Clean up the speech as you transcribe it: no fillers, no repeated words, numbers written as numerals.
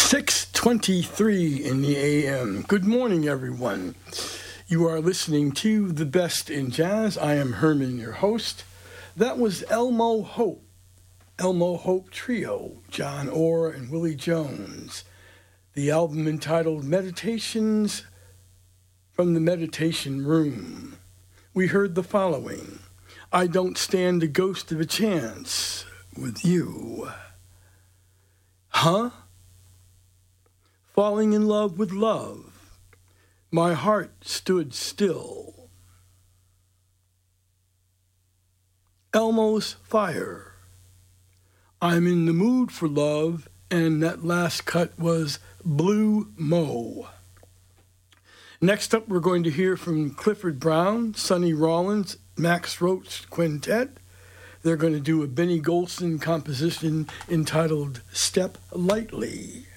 6:23 in the a.m. Good morning, everyone. You are listening to The Best in Jazz. I am Herman, your host. That was Elmo Hope Trio, John Orr and Willie Jones. The album entitled Meditations from the Meditation Room. We heard the following: I Don't Stand a Ghost of a Chance with You. Huh? Falling in Love with Love. My Heart Stood Still. Elmo's Fire. I'm in the Mood for Love, and that last cut was Blue Mo. Next up, we're going to hear from Clifford Brown, Sonny Rollins, Max Roach Quintet. They're going to do a Benny Golson composition entitled Step Lightly.